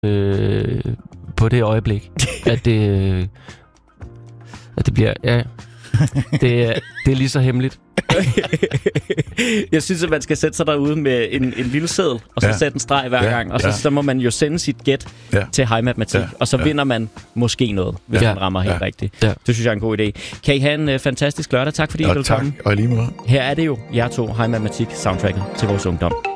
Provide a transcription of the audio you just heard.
på det øjeblik, at det bliver... Ja, det er lige så hemmeligt. Jeg synes, at man skal sætte sig derude med en lille seddel, og så sætte en streg hver gang. Og så må man jo sende sit gæt til Hej Matematik, og så vinder man måske noget, hvis man rammer helt rigtigt. Ja. Det synes jeg er en god idé. Kan I have en fantastisk lørdag. Tak fordi I ville komme. Tak, og lige måde. Her er det jo jer to, Hej Matematik, soundtracket til vores ungdom.